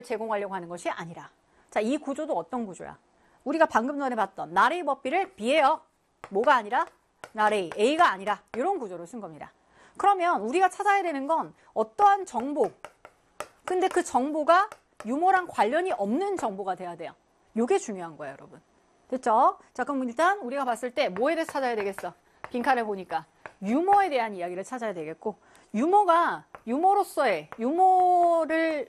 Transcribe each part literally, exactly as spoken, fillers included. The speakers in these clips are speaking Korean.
제공하려고 하는 것이 아니라. 자, 이 구조도 어떤 구조야? 우리가 방금 전에 봤던 not A but B를 B예요. 뭐가 아니라? not A, A가 아니라 이런 구조로 쓴 겁니다. 그러면 우리가 찾아야 되는 건 어떠한 정보, 근데 그 정보가 유머랑 관련이 없는 정보가 돼야 돼요. 이게 중요한 거예요, 여러분. 됐죠? 자, 그럼 일단 우리가 봤을 때 뭐에 대해서 찾아야 되겠어? 빈칸을 보니까 유머에 대한 이야기를 찾아야 되겠고, 유머가 유머로서의 유머를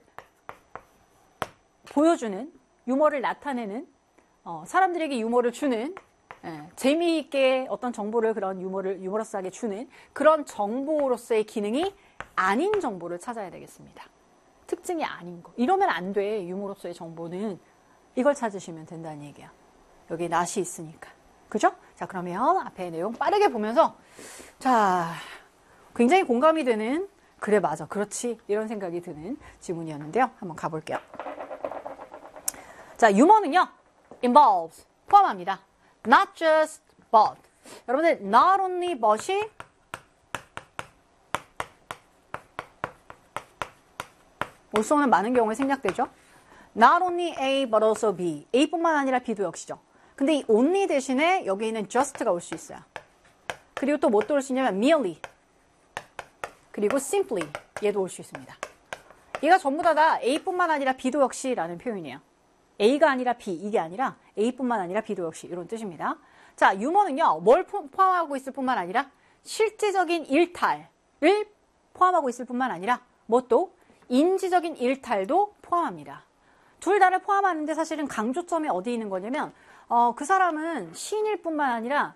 보여주는, 유머를 나타내는, 어, 사람들에게 유머를 주는, 예, 재미있게 어떤 정보를 그런 유머를 유머러스하게 주는 그런 정보로서의 기능이 아닌 정보를 찾아야 되겠습니다. 특징이 아닌 거. 이러면 안 돼. 유머로서의 정보는. 이걸 찾으시면 된다는 얘기야. 여기 not이 있으니까. 그죠? 자, 그러면 앞에 내용 빠르게 보면서, 자, 굉장히 공감이 되는, 그래, 맞아, 그렇지, 이런 생각이 드는 지문이었는데요. 한번 가볼게요. 자, 유머는요, involves, 포함합니다. not just but. 여러분들, not only but이 올소는 많은 경우에 생략되죠. not only A but also B. A뿐만 아니라 B도 역시죠. 근데 이 only 대신에 여기 있는 just가 올 수 있어요. 그리고 또 뭐 또 올 수 있냐면 merely. 그리고 simply. 얘도 올 수 있습니다. 얘가 전부 다 다 A뿐만 아니라 B도 역시 라는 표현이에요. A가 아니라 B, 이게 아니라 A뿐만 아니라 B도 역시 이런 뜻입니다. 자, 유머는요, 뭘 포함하고 있을 뿐만 아니라 실제적인 일탈을 포함하고 있을 뿐만 아니라 뭐 또 인지적인 일탈도 포함합니다. 둘 다를 포함하는데 사실은 강조점이 어디 있는 거냐면 어, 그 사람은 시인일 뿐만 아니라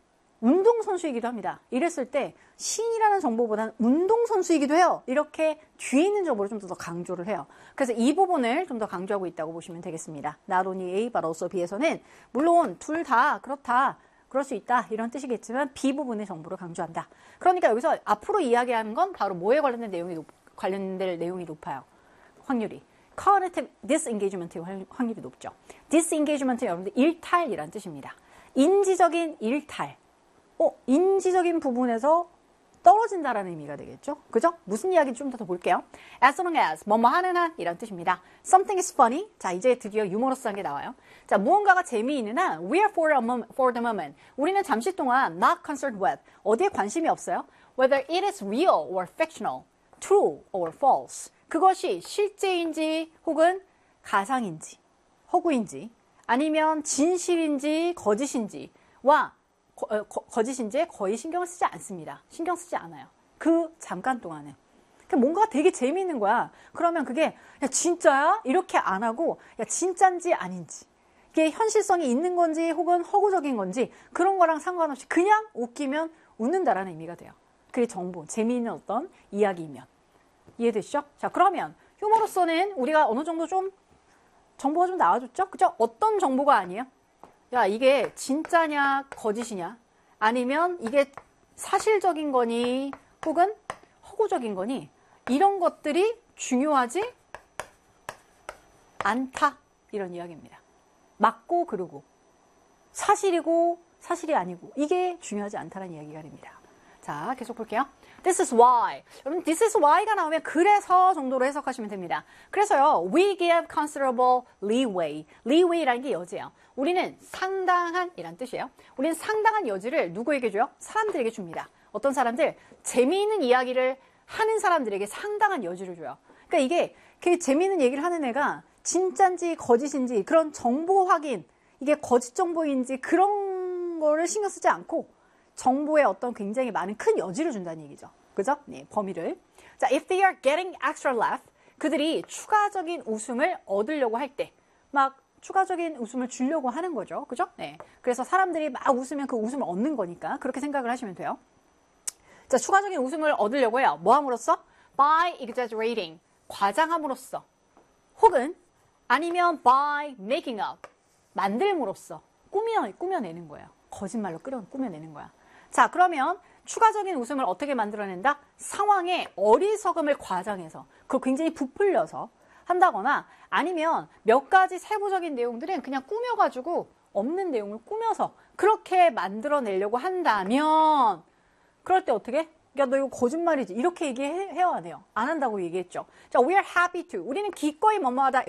운동선수이기도 합니다. 이랬을 때 시인이라는 정보보다는 운동선수이기도 해요. 이렇게 뒤에 있는 정보를 좀 더 강조를 해요. 그래서 이 부분을 좀 더 강조하고 있다고 보시면 되겠습니다. not only A but also B에서는 물론 둘 다 그렇다, 그럴 수 있다 이런 뜻이겠지만 B 부분의 정보를 강조한다. 그러니까 여기서 앞으로 이야기하는 건 바로 뭐에 관련된 내용이 높, 관련될 내용이 높아요. 확률이. cognitive disengagement의 확률이 높죠. disengagement은 여러분들 일탈이란 뜻입니다. 인지적인 일탈. 어, 인지적인 부분에서 떨어진다라는 의미가 되겠죠? 그죠? 무슨 이야기인지 좀 더 볼게요. as long as, 뭐뭐 하는 한 이란 뜻입니다. something is funny. 자, 이제 드디어 유머러스한 게 나와요. 자, 무언가가 재미있는 한 we are for, a moment, for the moment. 우리는 잠시 동안 not concerned with. 어디에 관심이 없어요? whether it is real or fictional, true or false. 그것이 실제인지 혹은 가상인지, 허구인지, 아니면 진실인지 거짓인지와 거, 거, 거짓인지에 거의 신경을 쓰지 않습니다. 신경 쓰지 않아요. 그 잠깐 동안은. 뭔가 되게 재미있는 거야. 그러면 그게 야 진짜야? 이렇게 안 하고 야 진짠지 아닌지, 이게 현실성이 있는 건지 혹은 허구적인 건지 그런 거랑 상관없이 그냥 웃기면 웃는다라는 의미가 돼요. 그게 정보, 재미있는 어떤 이야기이면. 이해되시죠? 자, 그러면 유머로서는 우리가 어느 정도 좀 정보가 좀 나와줬죠? 그죠? 어떤 정보가 아니에요? 야, 이게 진짜냐 거짓이냐, 아니면 이게 사실적인 거니 혹은 허구적인 거니, 이런 것들이 중요하지 않다, 이런 이야기입니다. 맞고 그르고 사실이고 사실이 아니고 이게 중요하지 않다는 이야기가 됩니다. 자, 계속 볼게요. This is why. 여러분, this is why가 나오면 그래서 정도로 해석하시면 됩니다. 그래서요, we give considerable leeway. leeway라는 게 여지예요. 우리는 상당한 이란 뜻이에요. 우리는 상당한 여지를 누구에게 줘요? 사람들에게 줍니다. 어떤 사람들? 재미있는 이야기를 하는 사람들에게 상당한 여지를 줘요. 그러니까 이게 그 재미있는 얘기를 하는 애가 진짜인지 거짓인지 그런 정보 확인, 이게 거짓 정보인지 그런 거를 신경 쓰지 않고 정보에 어떤 굉장히 많은 큰 여지를 준다는 얘기죠. 그죠? 네, 범위를. 자, if they are getting extra laugh, 그들이 추가적인 웃음을 얻으려고 할 때, 막 추가적인 웃음을 주려고 하는 거죠. 그죠? 네. 그래서 사람들이 막 웃으면 그 웃음을 얻는 거니까 그렇게 생각을 하시면 돼요. 자, 추가적인 웃음을 얻으려고 해요. 뭐 함으로써? By exaggerating. 과장함으로써. 혹은 아니면 by making up. 만들므로써. 꾸며, 꾸며내는 거예요. 거짓말로 끌어, 꾸며내는 거야. 자, 그러면 추가적인 웃음을 어떻게 만들어낸다? 상황의 어리석음을 과장해서, 그걸 굉장히 부풀려서 한다거나, 아니면 몇 가지 세부적인 내용들은 그냥 꾸며가지고 없는 내용을 꾸며서 그렇게 만들어내려고 한다면, 그럴 때 어떻게? 야, 너 이거 거짓말이지. 이렇게 얘기해야 돼요. 안 한다고 얘기했죠. 자, we are happy to. 우리는 기꺼이 뭐뭐하다.